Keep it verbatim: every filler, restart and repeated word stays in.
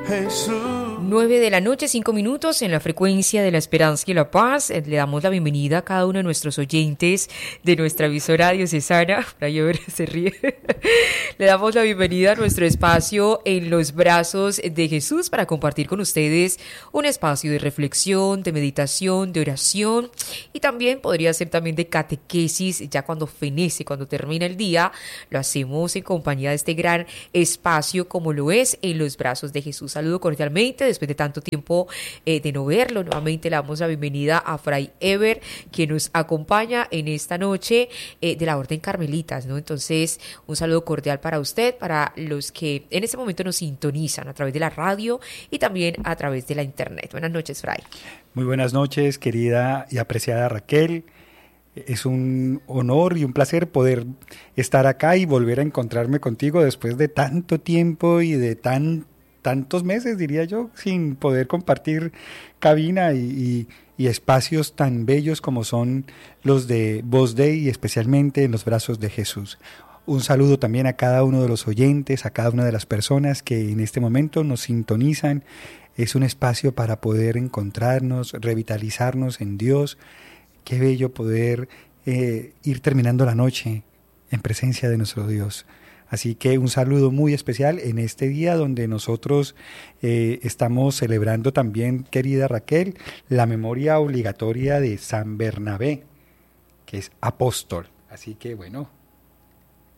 Jesús. nueve de la noche, cinco minutos en la frecuencia de la esperanza y la paz. Le damos la bienvenida a cada uno de nuestros oyentes de nuestra emisora diocesana. Para ver, se ríe. Le damos la bienvenida a nuestro espacio En los Brazos de Jesús para compartir con ustedes un espacio de reflexión, de meditación, de oración y también podría ser también de catequesis ya cuando fenece, cuando termina el día. Lo hacemos en compañía de este gran espacio como lo es En los Brazos de Jesús. Saludo cordialmente después de tanto tiempo eh, de no verlo. Nuevamente le damos la bienvenida a Fray Ever, quien nos acompaña en esta noche eh, de la Orden Carmelitas, ¿no? Entonces, un saludo cordial para usted, para los que en este momento nos sintonizan a través de la radio y también a través de la internet. Buenas noches, Fray. Muy buenas noches, querida y apreciada Raquel. Es un honor y un placer poder estar acá y volver a encontrarme contigo después de tanto tiempo y de tan tantos meses, diría yo, sin poder compartir cabina y, y, y espacios tan bellos como son los de Voz Dei y especialmente En los Brazos de Jesús. Un saludo también a cada uno de los oyentes, a cada una de las personas que en este momento nos sintonizan. Es un espacio para poder encontrarnos, revitalizarnos en Dios. Qué bello poder eh, ir terminando la noche en presencia de nuestro Dios. Así que un saludo muy especial en este día donde nosotros eh, estamos celebrando también, querida Raquel, la memoria obligatoria de San Bernabé, que es apóstol. Así que bueno,